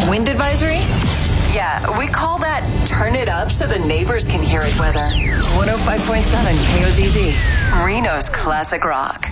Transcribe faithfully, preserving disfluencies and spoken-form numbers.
Wind advisory? Yeah, we call that turn it up so the neighbors can hear it weather. one oh five point seven K O Z Z, Reno's classic rock.